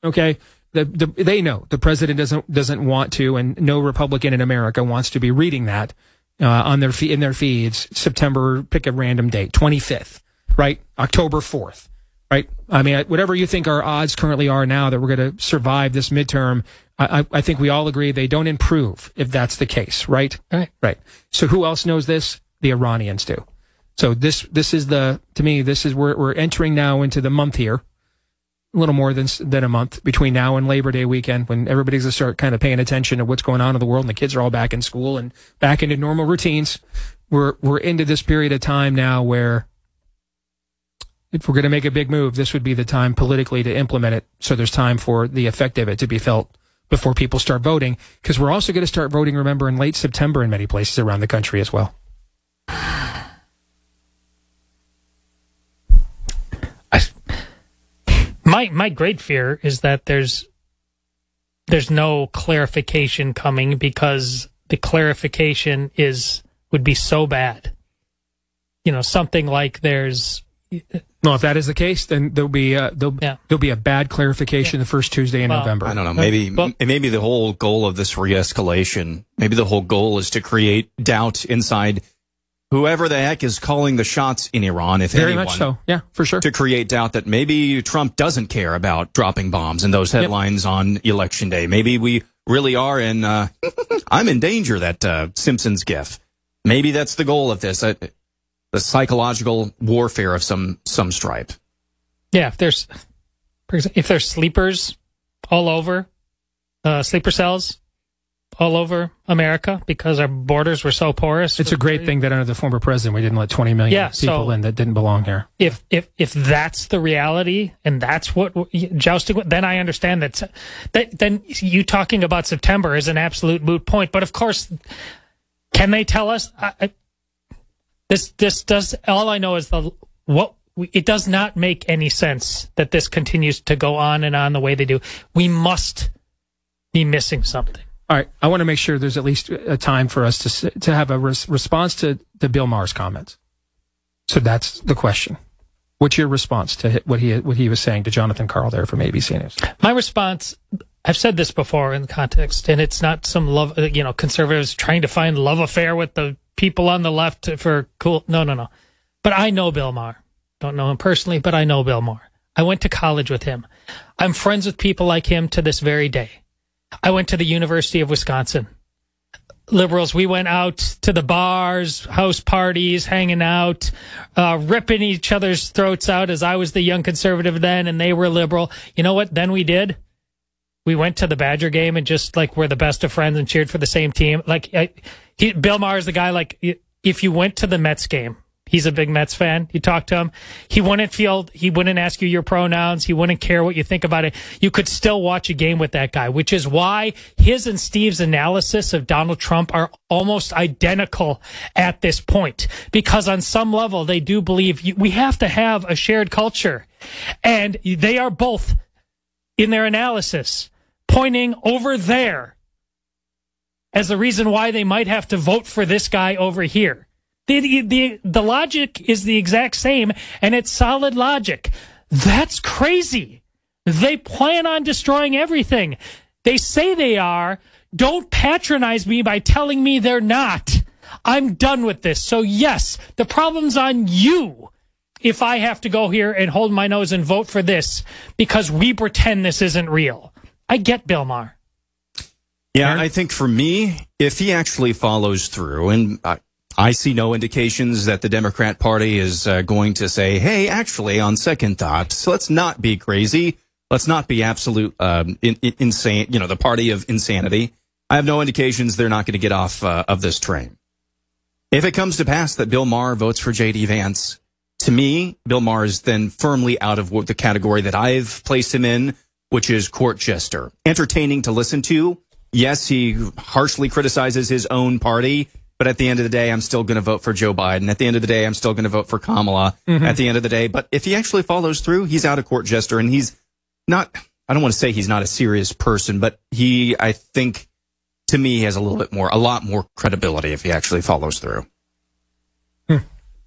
Okay. They know the president doesn't want to, and no Republican in America wants to be reading that in their feeds. September, pick a random date, 25th, right? October 4th, right? I mean, whatever you think our odds currently are now that we're going to survive this midterm, I think we all agree they don't improve if that's the case, right? Right. So who else knows this? The Iranians do. So this is to me, this is we're entering now into the month here. A little more than a month between now and Labor Day weekend, when everybody's going to start kind of paying attention to what's going on in the world, and the kids are all back in school and back into normal routines. We're into this period of time now where if we're going to make a big move, this would be the time politically to implement it. So there's time for the effect of it to be felt before people start voting, because we're also going to start voting, remember, in late September in many places around the country as well. My great fear is that there's no clarification coming, because the clarification would be so bad. Something like there's. No, if that is the case, then there'll be a bad clarification the first Tuesday in November. I don't know. Maybe the whole goal of this re-escalation, maybe the whole goal is to create doubt inside whoever the heck is calling the shots in Iran, if Very anyone. Much so. Yeah, for sure. To create doubt that maybe Trump doesn't care about dropping bombs and those headlines on Election Day. Maybe we really are in, I'm in danger, that Simpsons gif. Maybe that's the goal of this, the psychological warfare of some stripe. Yeah, if there's sleepers all over, sleeper cells all over America because our borders were so porous. It's a great thing that under the former president we didn't let 20 million people in that didn't belong here. If that's the reality and that's what jousting, then I understand that. Then you talking about September is an absolute moot point. But of course, can they tell us? This does. All I know is it does not make any sense that this continues to go on and on the way they do. We must be missing something. All right, I want to make sure there's at least a time for us to have a response to Bill Maher's comments. So that's the question. What's your response to what he was saying to Jonathan Karl there from ABC News? My response, I've said this before in the context, and it's not some love, conservatives trying to find love affair with the people on the left for cool. No. But I know Bill Maher. Don't know him personally, but I know Bill Maher. I went to college with him. I'm friends with people like him to this very day. I went to the University of Wisconsin. Liberals, we went out to the bars, house parties, hanging out, ripping each other's throats out as I was the young conservative then and they were liberal. You know what then we did? We went to the Badger game and just we're the best of friends and cheered for the same team. Bill Maher is the guy, if you went to the Mets game, he's a big Mets fan. You talk to him. He wouldn't ask you your pronouns. He wouldn't care what you think about it. You could still watch a game with that guy, which is why his and Steve's analysis of Donald Trump are almost identical at this point. Because on some level, they do believe we have to have a shared culture. And they are both, in their analysis, pointing over there as the reason why they might have to vote for this guy over here. The logic is the exact same, and it's solid logic. That's crazy. They plan on destroying everything. They say they are. Don't patronize me by telling me they're not. I'm done with this. So yes, the problem's on you if I have to go here and hold my nose and vote for this because we pretend this isn't real. I get Bill Maher. Yeah, I think for me, if he actually follows through, and I see no indications that the Democrat Party is going to say, hey, actually, on second thought, so let's not be crazy. Let's not be absolute insane, the party of insanity. I have no indications they're not going to get off of this train. If it comes to pass that Bill Maher votes for J.D. Vance, to me, Bill Maher is then firmly out of the category that I've placed him in, which is court jester. Entertaining to listen to. Yes, he harshly criticizes his own party, but at the end of the day, I'm still going to vote for Joe Biden. At the end of the day, I'm still going to vote for Kamala. At the end of the day, but if he actually follows through, he's out of court jester, and he's not, I don't want to say he's not a serious person, but he, I think, to me, has a lot more credibility if he actually follows through. I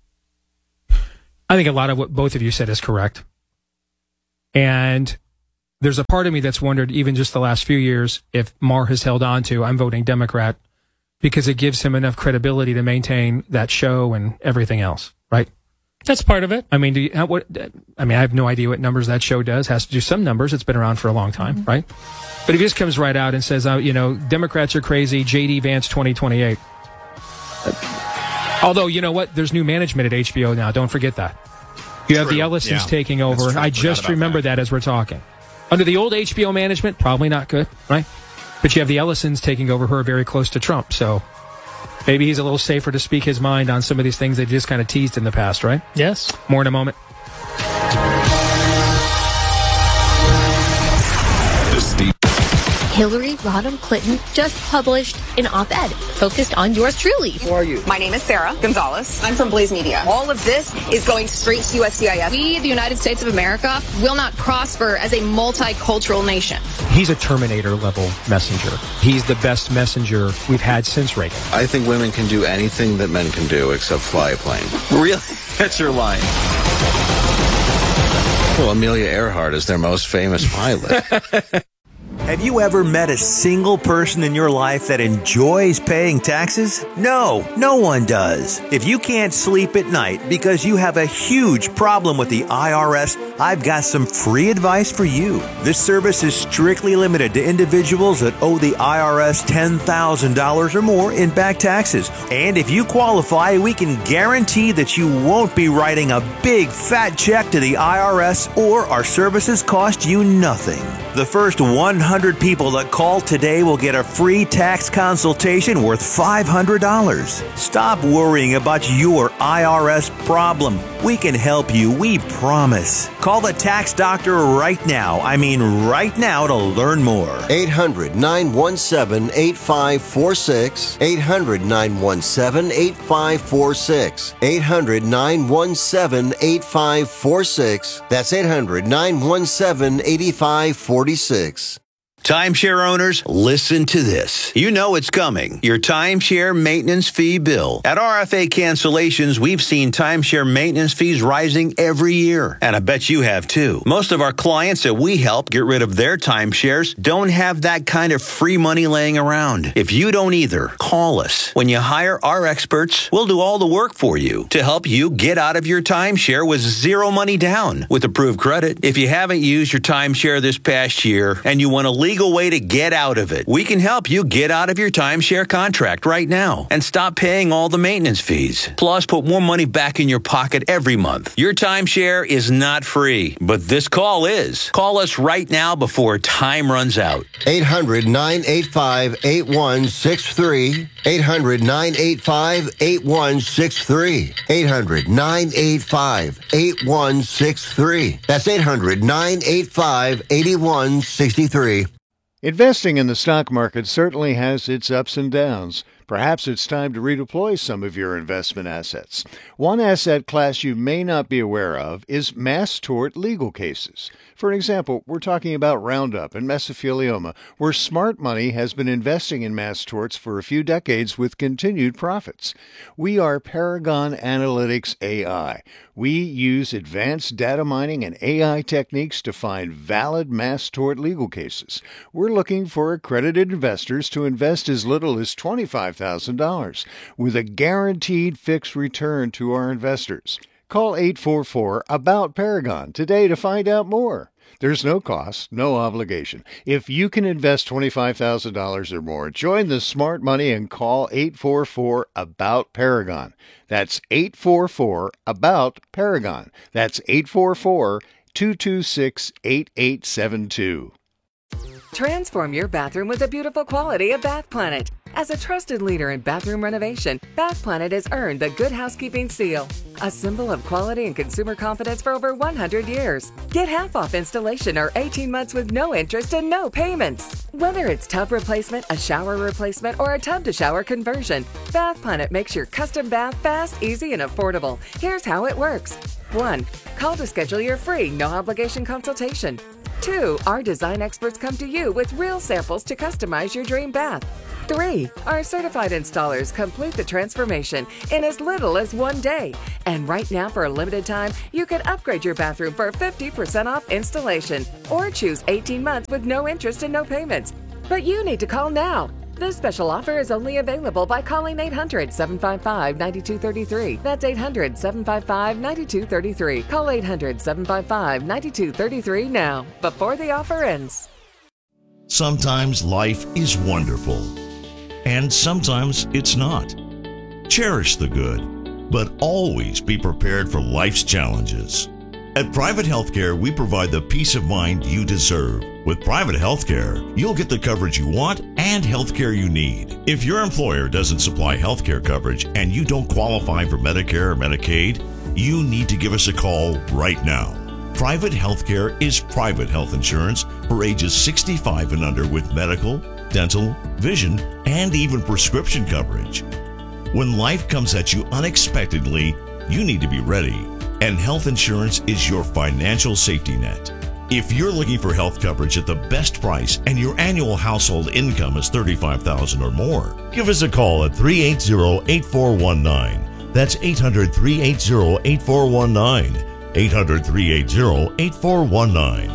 think a lot of what both of you said is correct. And there's a part of me that's wondered, even just the last few years, if Maher has held on to, I'm voting Democrat, because it gives him enough credibility to maintain that show and everything else, right? That's part of it. I mean, I have no idea what numbers that show does. Has to do some numbers. It's been around for a long time, right? But if he just comes right out and says, Democrats are crazy, J.D. Vance 2028. Although, you know what? There's new management at HBO now. Don't forget that. You have the Ellisons taking over. I just remember that as we're talking. Under the old HBO management, probably not good, right? But you have the Ellisons taking over, who are very close to Trump. So maybe he's a little safer to speak his mind on some of these things they've just kind of teased in the past, right? Yes. More in a moment. Hillary Rodham Clinton just published an op-ed focused on yours truly. Who are you? My name is Sarah Gonzalez. I'm from Blaze Media. All of this is going straight to USCIS. We, the United States of America, will not prosper as a multicultural nation. He's a Terminator-level messenger. He's the best messenger we've had since Reagan. I think women can do anything that men can do except fly a plane. Really? That's your line. Well, Amelia Earhart is their most famous pilot. Have you ever met a single person in your life that enjoys paying taxes? No, no one does. If you can't sleep at night because you have a huge problem with the IRS, I've got some free advice for you. This service is strictly limited to individuals that owe the IRS $10,000 or more in back taxes. And if you qualify, we can guarantee that you won't be writing a big fat check to the IRS, or our services cost you nothing. The first 100 people that call today will get a free tax consultation worth $500. Stop worrying about your IRS problem. We can help you, we promise. Call the tax doctor right now. I mean right now, to learn more. 800-917-8546. 800-917-8546. 800-917-8546. That's 800-917-8546. Timeshare owners, listen to this. You know it's coming. Your timeshare maintenance fee bill. At RFA Cancellations, we've seen timeshare maintenance fees rising every year. And I bet you have too. Most of our clients that we help get rid of their timeshares don't have that kind of free money laying around. If you don't either, call us. When you hire our experts, we'll do all the work for you to help you get out of your timeshare with zero money down with approved credit. If you haven't used your timeshare this past year and you want a legal way to get out of it, we can help you get out of your timeshare contract right now and stop paying all the maintenance fees. Plus, put more money back in your pocket every month. Your timeshare is not free, but this call is. Call us right now before time runs out. 800-985-8163. 800-985-8163. 800-985-8163. That's 800-985-8163. Investing in the stock market certainly has its ups and downs. Perhaps it's time to redeploy some of your investment assets. One asset class you may not be aware of is mass tort legal cases. For example, we're talking about Roundup and mesothelioma, where smart money has been investing in mass torts for a few decades with continued profits. We are Paragon Analytics AI. We use advanced data mining and AI techniques to find valid mass tort legal cases. We're looking for accredited investors to invest as little as $25,000 with a guaranteed fixed return to our investors. Call 844-ABOUT-PARAGON today to find out more. There's no cost, no obligation. If you can invest $25,000 or more, join the smart money and call 844-ABOUT-PARAGON. That's 844-ABOUT-PARAGON. That's 844-226-8872. Transform your bathroom with the beautiful quality of Bath Planet. As a trusted leader in bathroom renovation, Bath Planet has earned the Good Housekeeping seal, a symbol of quality and consumer confidence for over 100 years. Get half off installation or 18 months with no interest and no payments. Whether it's tub replacement, a shower replacement, or a tub-to-shower conversion, Bath Planet makes your custom bath fast, easy, and affordable. Here's how it works. 1. Call to schedule your free, no-obligation consultation. 2. Our design experts come to you with real samples to customize your dream bath. 3. Our certified installers complete the transformation in as little as 1 day. And right now, for a limited time, you can upgrade your bathroom for 50% off installation or choose 18 months with no interest and no payments. But you need to call now. This special offer is only available by calling 800-755-9233. That's 800-755-9233. Call 800-755-9233 now, before the offer ends. Sometimes life is wonderful, and sometimes it's not. Cherish the good, but always be prepared for life's challenges. At Private Healthcare, we provide the peace of mind you deserve. With Private Healthcare, you'll get the coverage you want and healthcare you need. If your employer doesn't supply healthcare coverage and you don't qualify for Medicare or Medicaid, you need to give us a call right now. Private Healthcare is private health insurance for ages 65 and under with medical, dental, vision, and even prescription coverage. When life comes at you unexpectedly, you need to be ready. And health insurance is your financial safety net. If you're looking for health coverage at the best price and your annual household income is $35,000 or more, give us a call at 380-8419. That's 800-380-8419. 800-380-8419.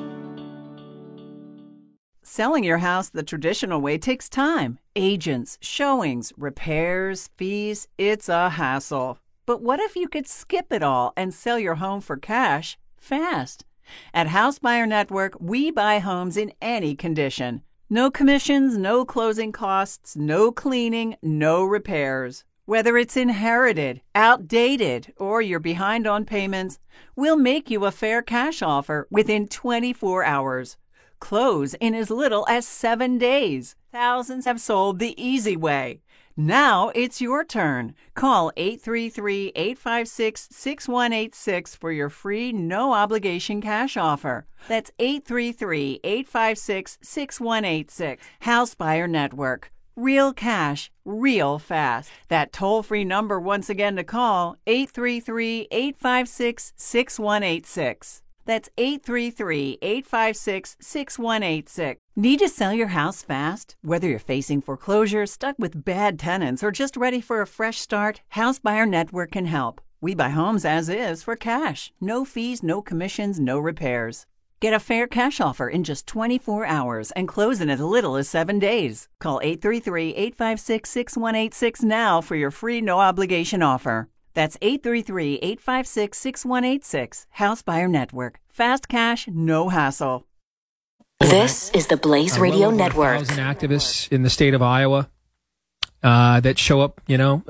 Selling your house the traditional way takes time. Agents, showings, repairs, fees, it's a hassle. But what if you could skip it all and sell your home for cash fast? At House Buyer Network, we buy homes in any condition. No commissions, no closing costs, no cleaning, no repairs. Whether it's inherited, outdated, or you're behind on payments, we'll make you a fair cash offer within 24 hours. Close in as little as 7 days. Thousands have sold the easy way. Now it's your turn. Call 833-856-6186 for your free, no-obligation cash offer. That's 833-856-6186. House Buyer Network. Real cash, real fast. That toll-free number once again to call, 833-856-6186. That's 833-856-6186. Need to sell your house fast? Whether you're facing foreclosure, stuck with bad tenants, or just ready for a fresh start, House Buyer Network can help. We buy homes as is for cash. No fees, no commissions, no repairs. Get a fair cash offer in just 24 hours and close in as little as 7 days. Call 833-856-6186 now for your free no-obligation offer. That's 833-856-6186. House Buyer Network. Fast cash, no hassle. This is the Blaze Radio Network. 1,000 activists in the state of Iowa that show up, you know.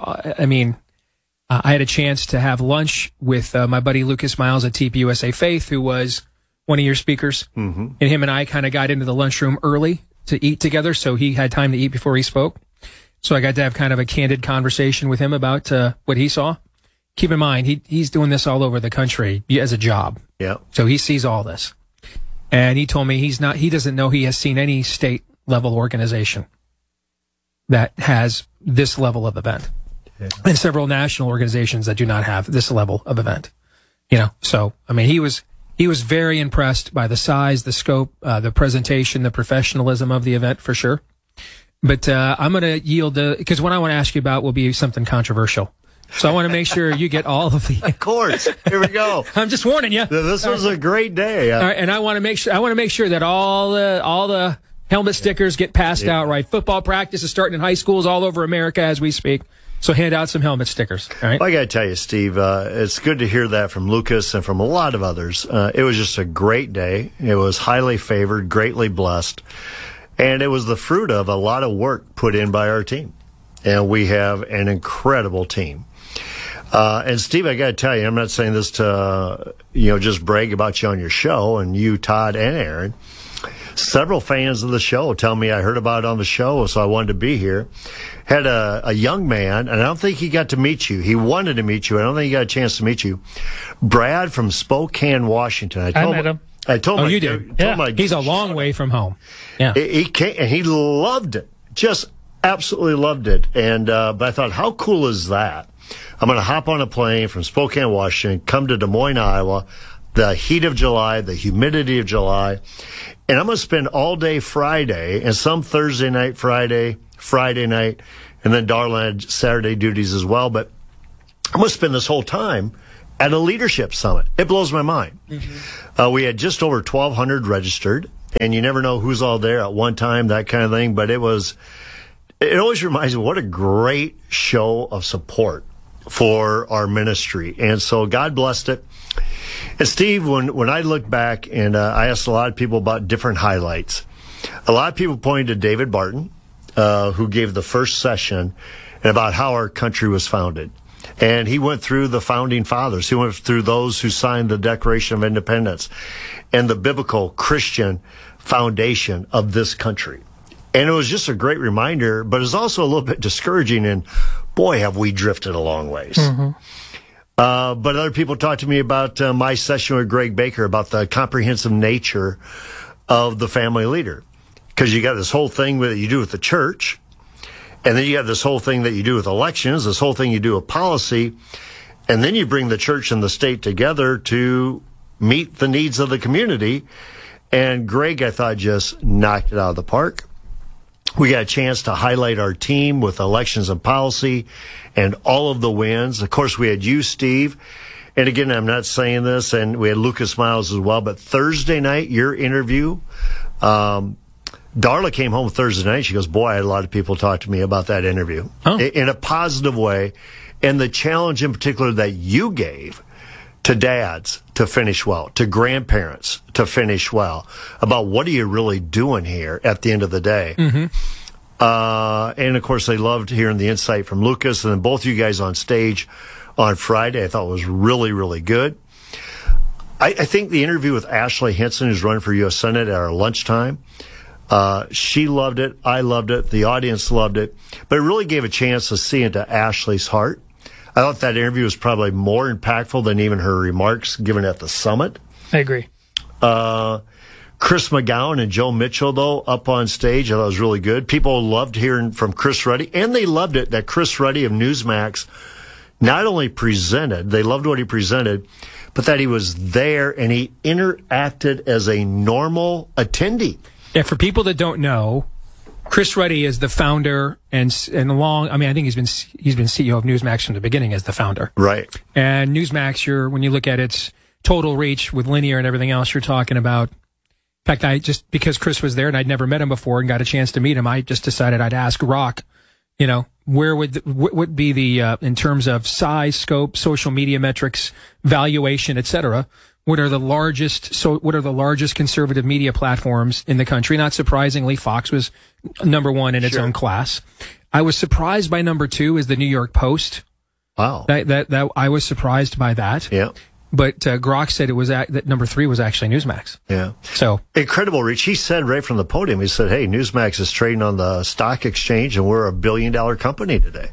I had a chance to have lunch with my buddy Lucas Miles at TPUSA Faith, who was one of your speakers. Mm-hmm. And him and I kind of got into the lunchroom early to eat together, so he had time to eat before he spoke. So I got to have kind of a candid conversation with him about what he saw. Keep in mind, he's doing this all over the country as a job. Yeah. So he sees all this. And he told me he doesn't know he has seen any state level organization that has this level of event. Yeah. And several national organizations that do not have this level of event. You know, so, I mean, he was very impressed by the size, the scope, the presentation, the professionalism of the event for sure. But I'm going to yield because what I want to ask you about will be something controversial. So I want to make sure you get all of the. Of course, here we go. I'm just warning you. This was a great day. All right, and I want to make sure that all the helmet stickers get passed out. Right, football practice is starting in high schools all over America as we speak. So hand out some helmet stickers. All right. Well, I got to tell you, Steve, it's good to hear that from Lucas and from a lot of others. It was just a great day. It was highly favored, greatly blessed. And it was the fruit of a lot of work put in by our team. And we have an incredible team. And Steve, I got to tell you, I'm not saying this to, just brag about you on your show, and you, Todd, and Aaron. Several fans of the show tell me I heard about it on the show, so I wanted to be here. Had a young man, and I don't think he got to meet you. He wanted to meet you. I don't think he got a chance to meet you. Brad from Spokane, Washington. I met him. I told him. You did? Yeah. He's a long way from home. Yeah. He came, and he loved it. Just absolutely loved it. And but I thought, how cool is that? I'm going to hop on a plane from Spokane, Washington, come to Des Moines, Iowa, the heat of July, the humidity of July, And I'm going to spend all day Friday and some Thursday night, Friday night, and then Darla had Saturday duties as well. But I'm going to spend this whole time at a leadership summit. It blows my mind. We had just over 1,200 registered, and you never know who's all there at one time, that kind of thing. But it always reminds me what a great show of support for our ministry. And so God blessed it. And Steve, when I look back and I asked a lot of people about different highlights, a lot of people pointed to David Barton, who gave the first session and about how our country was founded. And he went through the founding fathers. He went through those who signed the Declaration of Independence and the biblical Christian foundation of this country. And it was just a great reminder, but it's also a little bit discouraging. And boy, have we drifted a long ways. But other people talked to me about my session with Greg Baker about the comprehensive nature of the family leader. Because you got this whole thing that you do with the church, and then you have this whole thing that you do with elections, this whole thing you do with policy, and then you bring the church and the state together to meet the needs of the community. And Greg, I thought, just knocked it out of the park. We got a chance to highlight our team with elections and policy and all of the wins. Of course, we had you, Steve. And again, I'm not saying this, and we had Lucas Miles as well. But Thursday night, your interview, Darla came home Thursday night. She goes, boy, I had a lot of people talk to me about that interview in a positive way. And the challenge in particular that you gave to dads to finish well, to grandparents to finish well, about what are you really doing here at the end of the day. And of course, they loved hearing the insight from Lucas, and then both you guys on stage on Friday, I thought was really, really good. I think the interview with Ashley Hinson, who's running for U.S. Senate, at our lunchtime, she loved it. I loved it. The audience loved it. But it really gave a chance to see into Ashley's heart. I thought that interview was probably more impactful than even her remarks given at the summit. I agree. Chris McGowan and Joe Mitchell, though, up on stage, I thought it was really good. People loved hearing from Chris Ruddy, and they loved it that Chris Ruddy of Newsmax not only presented, they loved what he presented, but that he was there and he interacted as a normal attendee. Yeah, for people that don't know, Chris Ruddy is the founder and I think he's been CEO of Newsmax from the beginning as the founder. Right. And Newsmax, when you look at its total reach with linear and everything else, you're talking about. In fact, because Chris was there and I'd never met him before and got a chance to meet him, I just decided I'd ask Rock, where would be the in terms of size, scope, social media metrics, valuation, etc. What are the largest conservative media platforms in the country? Not surprisingly, Fox was number one in its own class. I was surprised by number two is the New York Post. Wow. That I was surprised by that. Yeah. But Grok said that number three was actually Newsmax. Yeah. So incredible reach. He said right from the podium, he said, hey, Newsmax is trading on the stock exchange and we're a $1 billion company today.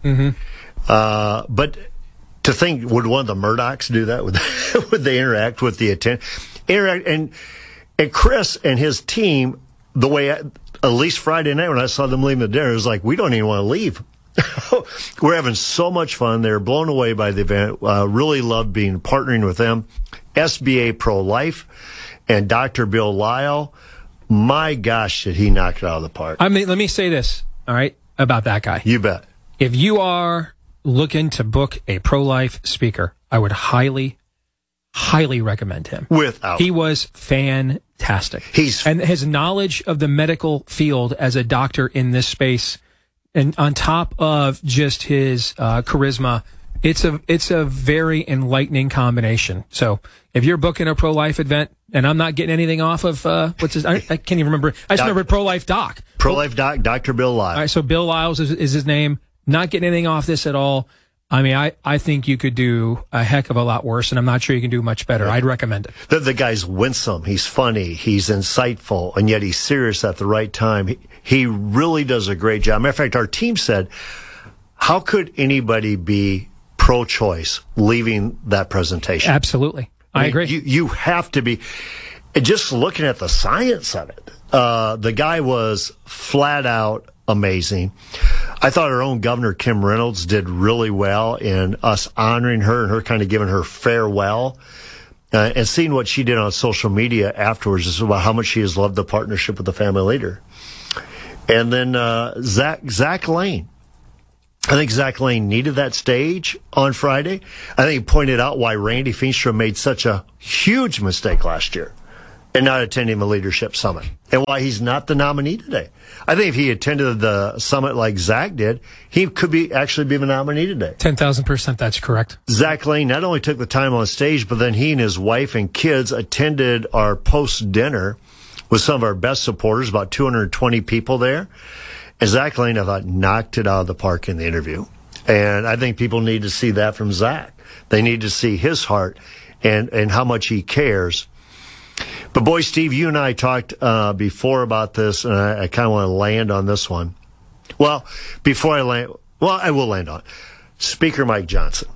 But to think, would one of the Murdochs do that? Would they interact with the and Chris and his team, the way, at least Friday night when I saw them leaving the dinner, it was like, we don't even want to leave. We're having so much fun. They're blown away by the event. Really loved partnering with them. SBA Pro-Life and Dr. Bill Lyle. My gosh, did he knock it out of the park. I mean, let me say this, all right, about that guy. You bet. If you are looking to book a pro-life speaker, I would highly recommend him. He was fantastic. And his knowledge of the medical field as a doctor in this space, and on top of just his charisma, it's a very enlightening combination. So if you're booking a pro-life event, and I'm not getting anything off of what's his, I can't even remember. I just remember Pro-Life Doc. Pro-Life Doc, Dr. Bill Lyle. All right, so Bill Lyles is his name. Not getting anything off this at all. I mean, I think you could do a heck of a lot worse, and I'm not sure you can do much better. I'd recommend it. The guy's winsome. He's funny. He's insightful, and yet he's serious at the right time. He really does a great job. Matter of fact, our team said, how could anybody be pro-choice leaving that presentation? Absolutely. I agree. You have to be. Just looking at the science of it, the guy was flat out amazing. I thought our own Governor Kim Reynolds did really well in us honoring her and her kind of giving her farewell. and seeing what she did on social media afterwards is about how much she has loved the partnership with the family leader. And then Zach Lane. I think Zach Lane needed that stage on Friday. I think he pointed out why Randy Feenstra made such a huge mistake last year in not attending the leadership summit, and why he's not the nominee today. I think if he attended the summit like Zach did, he could actually be the nominee today. 10,000%, that's correct. Zach Lane not only took the time on stage, but then he and his wife and kids attended our post-dinner with some of our best supporters, about 220 people there. And Zach Lane, I thought, knocked it out of the park in the interview. And I think people need to see that from Zach. They need to see his heart and how much he cares. But boy, Steve, you and I talked before about this, and I kind of want to land on this one. Well, before I land, I will land on it. Speaker Mike Johnson.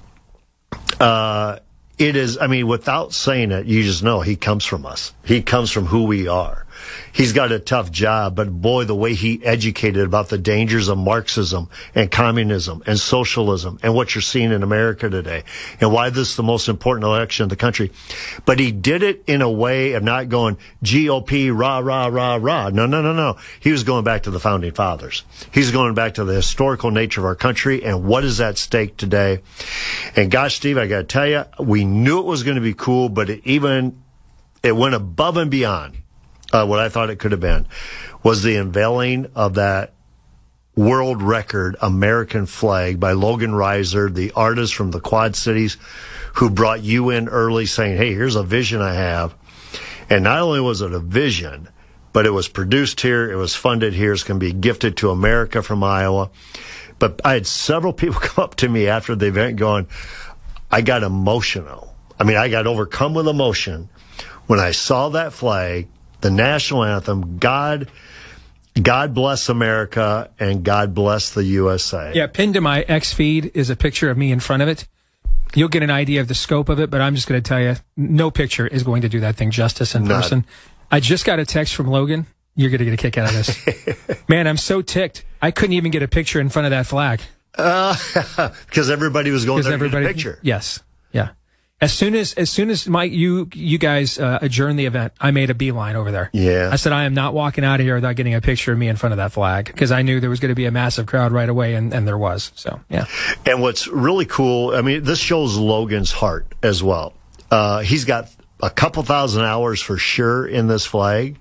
It is, I mean, without saying it, you just know he comes from us. He comes from who we are. He's got a tough job, but boy, the way he educated about the dangers of Marxism and communism and socialism and what you're seeing in America today and why this is the most important election in the country. But he did it in a way of not going GOP, rah, rah, rah, rah. No. He was going back to the founding fathers. He's going back to the historical nature of our country and what is at stake today. And gosh, Steve, I got to tell you, we knew it was going to be cool, but it went above and beyond. What I thought it could have been was the unveiling of that world record American flag by Logan Reiser, the artist from the Quad Cities, who brought you in early saying, hey, here's a vision I have. And not only was it a vision, but it was produced here, it was funded here, it's going to be gifted to America from Iowa. But I had several people come up to me after the event going, I got emotional. I mean, I got overcome with emotion when I saw that flag, the national anthem, God bless America and God bless the USA. Yeah, pinned to my X feed is a picture of me in front of it. You'll get an idea of the scope of it, but I'm just going to tell you, no picture is going to do that thing justice in person. I just got a text from Logan. You're going to get a kick out of this. Man, I'm so ticked. I couldn't even get a picture in front of that flag. Because everybody was going there to get a picture. Yes. Yeah. As soon as Mike, you guys adjourned the event, I made a beeline over there. Yeah. I said, I am not walking out of here without getting a picture of me in front of that flag, because I knew there was going to be a massive crowd right away, and there was. So, yeah. And what's really cool, I mean, this shows Logan's heart as well. He's got a couple thousand hours for sure in this flag,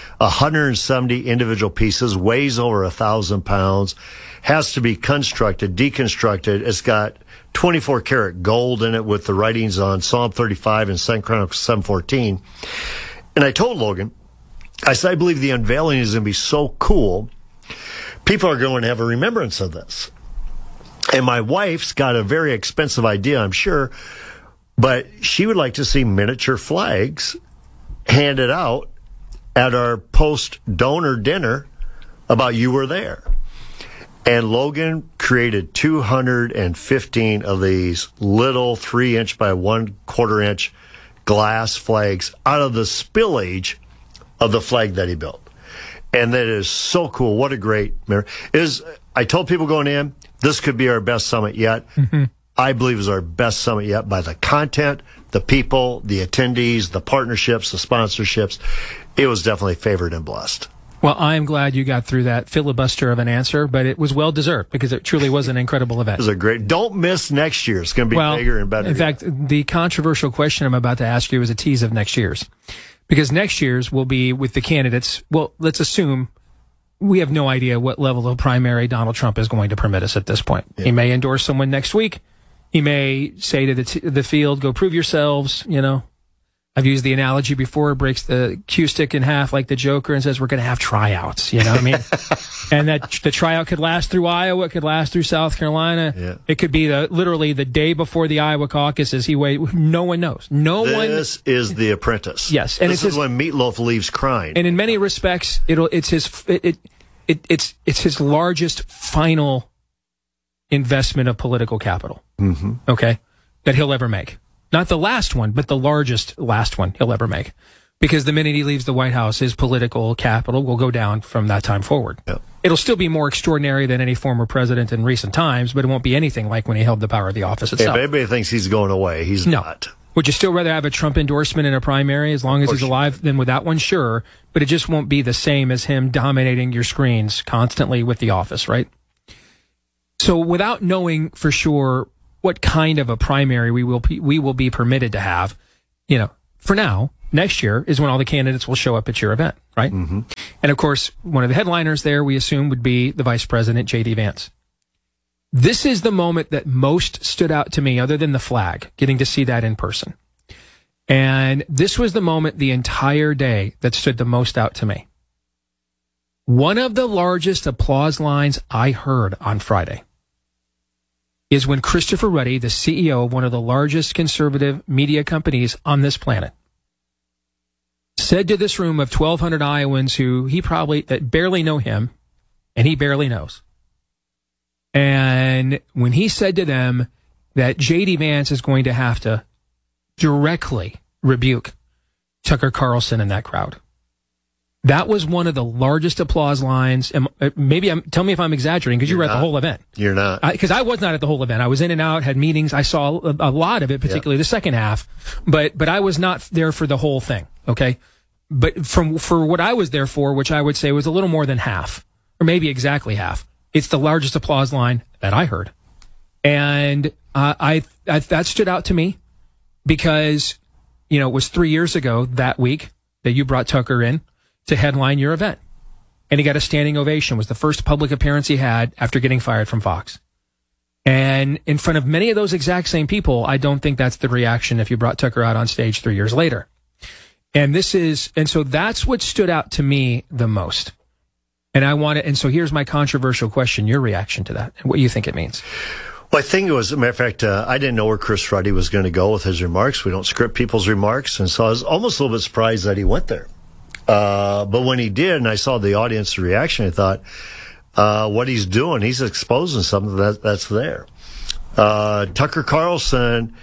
170 individual pieces, weighs over 1,000 pounds, has to be constructed, deconstructed. It's got 24 karat gold in it with the writings on Psalm 35 and 2 Chronicles 7:14. And I told Logan, I said, I believe the unveiling is going to be so cool. People are going to have a remembrance of this. And my wife's got a very expensive idea, I'm sure, but she would like to see miniature flags handed out at our post-donor dinner about you were there. And Logan created 215 of these little 3-inch by 1/4 inch glass flags out of the spillage of the flag that he built. And that is so cool. What a great memory. I told people going in, this could be our best summit yet. Mm-hmm. I believe is our best summit yet by the content, the people, the attendees, the partnerships, the sponsorships. It was definitely favored and blessed. Well, I'm glad you got through that filibuster of an answer, but it was well-deserved because it truly was an incredible event. It was a great... Don't miss next year. It's going to be bigger and better. In fact, the controversial question I'm about to ask you is a tease of next year's. Because next year's will be with the candidates... Well, let's assume we have no idea what level of primary Donald Trump is going to permit us at this point. Yeah. He may endorse someone next week. He may say to the field, go prove yourselves, you know. I've used the analogy before, breaks the cue stick in half like the Joker and says, we're going to have tryouts, you know what I mean? And that the tryout could last through Iowa, it could last through South Carolina. Yeah. It could be literally the day before the Iowa caucuses. No one knows. This is The Apprentice. Yes. And this is when Meatloaf leaves crying. And in many respects, it's his largest final investment of political capital. Mm-hmm. Okay. That he'll ever make. Not the last one, but the largest last one he'll ever make. Because the minute he leaves the White House, his political capital will go down from that time forward. Yep. It'll still be more extraordinary than any former president in recent times, but it won't be anything like when he held the power of the office itself. If anybody thinks he's going away, he's not. Would you still rather have a Trump endorsement in a primary as long as he's alive than without one? Sure. But it just won't be the same as him dominating your screens constantly with The Office, right? So without knowing for sure what kind of a primary we will be permitted to have, for now, next year is when all the candidates will show up at your event, right? Mm-hmm. And of course, one of the headliners there, we assume, would be the Vice President, J.D. Vance. This is the moment that most stood out to me, other than the flag, getting to see that in person. And this was the moment the entire day that stood the most out to me. One of the largest applause lines I heard on Friday is when Christopher Ruddy, the CEO of one of the largest conservative media companies on this planet, said to this room of 1,200 Iowans that barely know him, and he barely knows. And when he said to them that J.D. Vance is going to have to directly rebuke Tucker Carlson in that crowd, that was one of the largest applause lines. Tell me if I'm exaggerating, because you were at the whole event. You're not. Because I was not at the whole event. I was in and out, had meetings. I saw a lot of it, particularly the second half. But I was not there for the whole thing, okay? But for what I was there for, which I would say was a little more than half, or maybe exactly half, it's the largest applause line that I heard. And I that stood out to me because, it was 3 years ago that week that you brought Tucker in to headline your event. And he got a standing ovation. It was the first public appearance he had after getting fired from Fox. And in front of many of those exact same people, I don't think that's the reaction if you brought Tucker out on stage 3 years later. And so that's what stood out to me the most. And so here's my controversial question, your reaction to that, and what you think it means. Well, I think it was, as a matter of fact, I didn't know where Chris Ruddy was going to go with his remarks. We don't script people's remarks. And so I was almost a little bit surprised that he went there. But when he did, and I saw the audience reaction, I thought, what he's doing, he's exposing something that's there. Tucker Carlson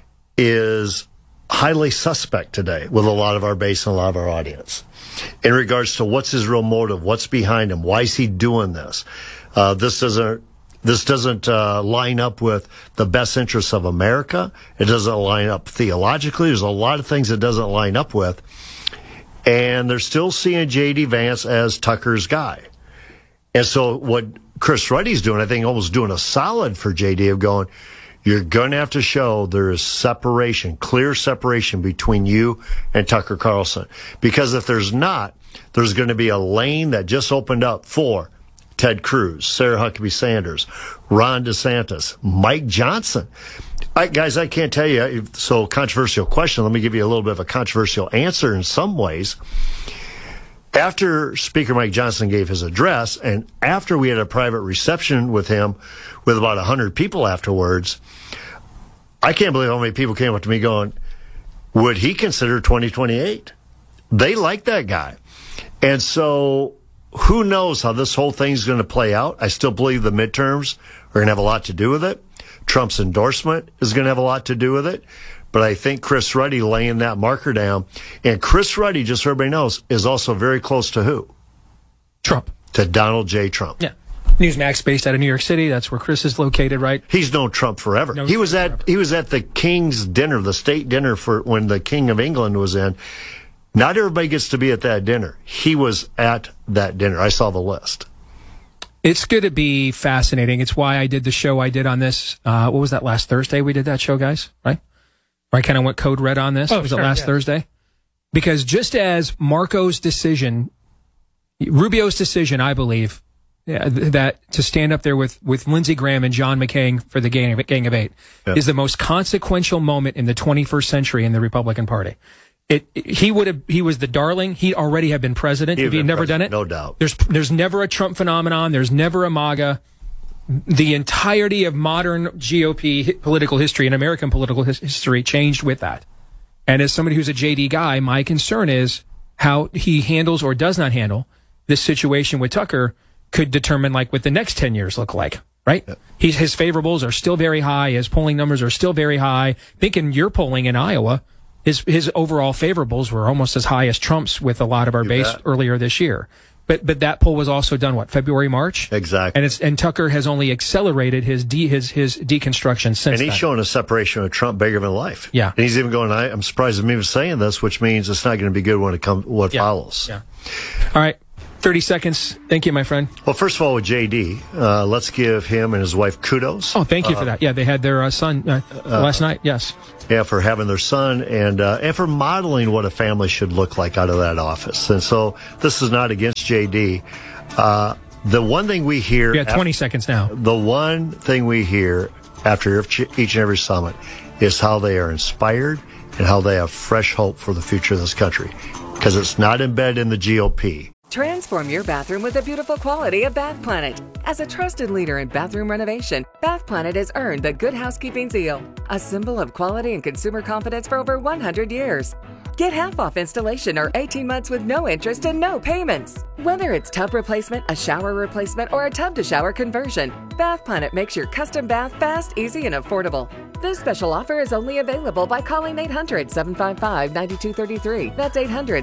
is highly suspect today with a lot of our base and a lot of our audience in regards to what's his real motive, what's behind him, why is he doing this? This doesn't line up with the best interests of America. It doesn't line up theologically. There's a lot of things it doesn't line up with. And they're still seeing J.D. Vance as Tucker's guy. And so what Chris Ruddy's doing, I think almost doing a solid for J.D. of going, you're going to have to show there is separation, clear separation between you and Tucker Carlson. Because if there's not, there's going to be a lane that just opened up for Ted Cruz, Sarah Huckabee Sanders, Ron DeSantis, Mike Johnson. Guys, I can't tell you, so controversial question. Let me give you a little bit of a controversial answer in some ways. After Speaker Mike Johnson gave his address, and after we had a private reception with him with about 100 people afterwards, I can't believe how many people came up to me going, would he consider 2028? They like that guy. And so who knows how this whole thing's going to play out. I still believe the midterms are going to have a lot to do with it. Trump's endorsement is going to have a lot to do with it. But I think Chris Ruddy laying that marker down, and Chris Ruddy, just so everybody knows, is also very close to who? Trump. To Donald J. Trump. Yeah. Newsmax based out of New York City. That's where Chris is located, right? He's known Trump forever. He was at the King's dinner, the state dinner for when the King of England was in. Not everybody gets to be at that dinner. He was at that dinner. I saw the list. It's going to be fascinating. It's why I did the show I did on this. What was that, last Thursday we did that show, guys? Right? Where I kind of went code red on this. Was it last Thursday? Because just as Rubio's decision, I believe, that to stand up there with Lindsey Graham and John McCain for the Gang of Eight is the most consequential moment in the 21st century in the Republican Party. He was the darling. He already had been president if he had never done it. No doubt. There's never a Trump phenomenon. There's never a MAGA. The entirety of modern GOP political history and American political history changed with that. And as somebody who's a JD guy, my concern is how he handles or does not handle this situation with Tucker could determine like what the next 10 years look like, right? Yeah. His favorables are still very high. His polling numbers are still very high. Thinking your polling in Iowa, his overall favorables were almost as high as Trump's with a lot of our base earlier this year. But that poll was also done, February, March? Exactly. And Tucker has only accelerated his deconstruction since then. And he's then. showing a separation of Trump bigger than life. Yeah. And he's even going, I'm surprised I'm even saying this, which means it's not going to be good when it comes, follows. Yeah. All right. 30 seconds. Thank you, my friend. Well, first of all, with JD, let's give him and his wife kudos. Oh, thank you for that. Yeah, they had their son last night. Yes. Yeah, for having their son and for modeling what a family should look like out of that office. And so this is not against JD. The one thing we hear... We have 20 seconds now. The one thing we hear after each and every summit is how they are inspired and how they have fresh hope for the future of this country. Because it's not embedded in the GOP. Transform your bathroom with the beautiful quality of Bath Planet. As a trusted leader in bathroom renovation, Bath Planet has earned the Good Housekeeping Seal, a symbol of quality and consumer confidence for over 100 years. Get half off installation or 18 months with no interest and no payments. Whether it's tub replacement, a shower replacement, or a tub-to-shower conversion, Bath Planet makes your custom bath fast, easy, and affordable. This special offer is only available by calling 800-755-9233. That's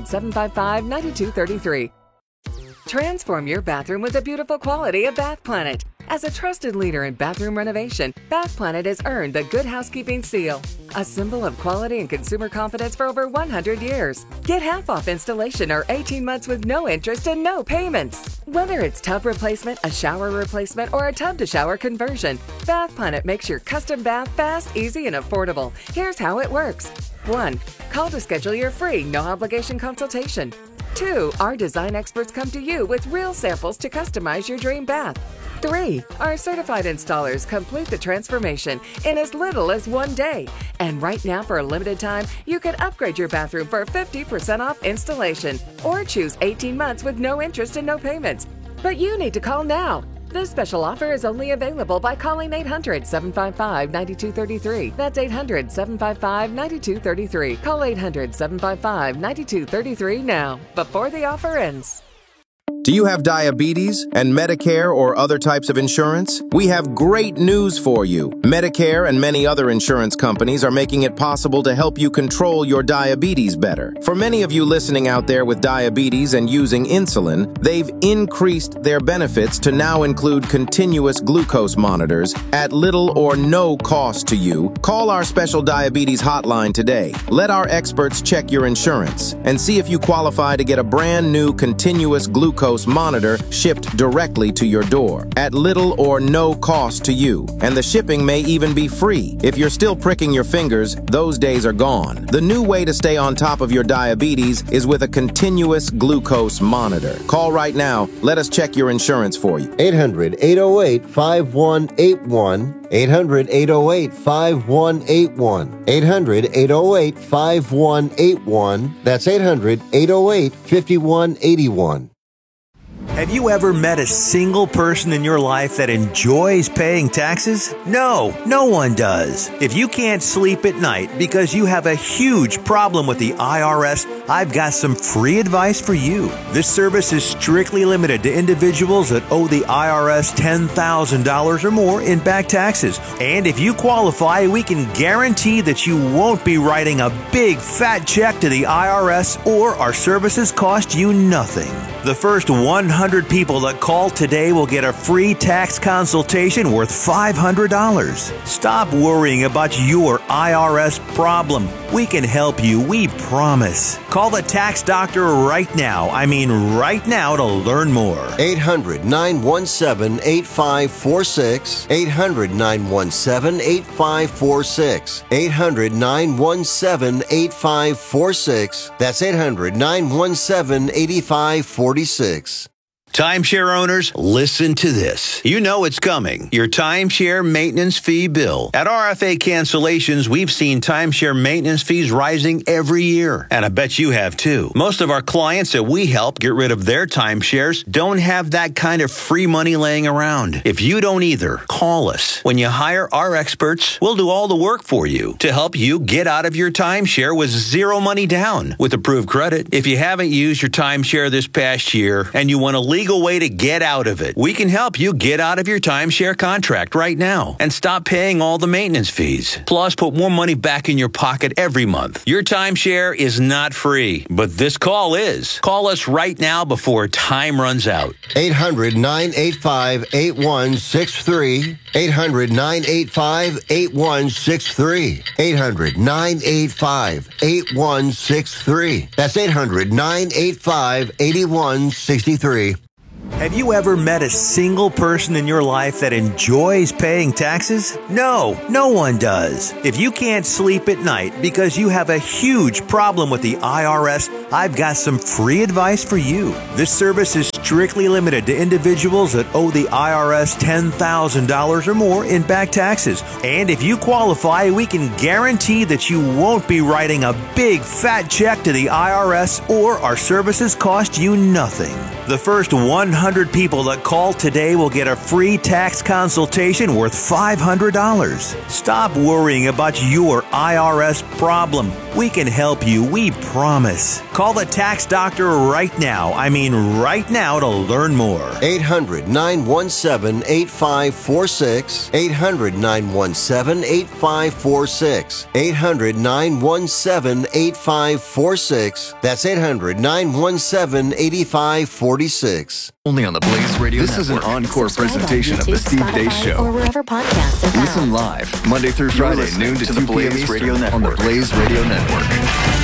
800-755-9233. Transform your bathroom with the beautiful quality of Bath Planet. As a trusted leader in bathroom renovation, Bath Planet has earned the Good Housekeeping Seal, a symbol of quality and consumer confidence for over 100 years. Get half off installation or 18 months with no interest and no payments. Whether it's tub replacement, a shower replacement, or a tub-to-shower conversion, Bath Planet makes your custom bath fast, easy, and affordable. Here's how it works. 1. Call to schedule your free, no-obligation consultation. 2. Our design experts come to you with real samples to customize your dream bath. 3. Our certified installers complete the transformation in as little as 1 day. And right now, for a limited time, you can upgrade your bathroom for 50% off installation or choose 18 months with no interest and no payments. But you need to call now. This special offer is only available by calling 800-755-9233. That's 800-755-9233. Call 800-755-9233 now, before the offer ends. Do you have diabetes and Medicare or other types of insurance? We have great news for you. Medicare and many other insurance companies are making it possible to help you control your diabetes better. For many of you listening out there with diabetes and using insulin, they've increased their benefits to now include continuous glucose monitors at little or no cost to you. Call our special diabetes hotline today. Let our experts check your insurance and see if you qualify to get a brand new continuous glucose monitor shipped directly to your door at little or no cost to you. And the shipping may even be free. If you're still pricking your fingers, those days are gone. The new way to stay on top of your diabetes is with a continuous glucose monitor. Call right now. Let us check your insurance for you. 800-808-5181. 800-808-5181. 800-808-5181. That's 800-808-5181. Have you ever met a single person in your life that enjoys paying taxes? No, no one does. If you can't sleep at night because you have a huge problem with the IRS, I've got some free advice for you. This service is strictly limited to individuals that owe the IRS $10,000 or more in back taxes. And if you qualify, we can guarantee that you won't be writing a big fat check to the IRS, or our services cost you nothing. The first 100 people that call today will get a free tax consultation worth $500. Stop worrying about your IRS problem. We can help you, we promise. Call the tax doctor right now. I mean right now, to learn more. 800-917-8546. 800-917-8546. 800-917-8546. That's 800-917-8546. Timeshare owners, listen to this. You know it's coming. Your timeshare maintenance fee bill. At RFA Cancellations, we've seen timeshare maintenance fees rising every year. And I bet you have too. Most of our clients that we help get rid of their timeshares don't have that kind of free money laying around. If you don't either, call us. When you hire our experts, we'll do all the work for you to help you get out of your timeshare with zero money down with approved credit. If you haven't used your timeshare this past year and you want to legal way to get out of it. We can help you get out of your timeshare contract right now and stop paying all the maintenance fees. Plus, put more money back in your pocket every month. Your timeshare is not free, but this call is. Call us right now before time runs out. 800-985-8163. 800-985-8163. 800-985-8163. That's 800-985-8163. Have you ever met a single person in your life that enjoys paying taxes? No, no one does. If you can't sleep at night because you have a huge problem with the IRS, I've got some free advice for you. This service is strictly limited to individuals that owe the IRS $10,000 or more in back taxes. And if you qualify, we can guarantee that you won't be writing a big fat check to the IRS, or our services cost you nothing. The first 100 people that call today will get a free tax consultation worth $500. Stop worrying about your IRS problem. We can help you, we promise. Call the tax doctor right now. I mean right now to learn more. 800-917-8546. 800-917-8546. 800-917-8546. That's 800-917-8546. Only on the Blaze Radio Network. This is an encore presentation of the Steve Deace Show. Or wherever podcasts are found. Listen live, Monday through Friday, noon to 2 p.m. Eastern on the Blaze Radio Network.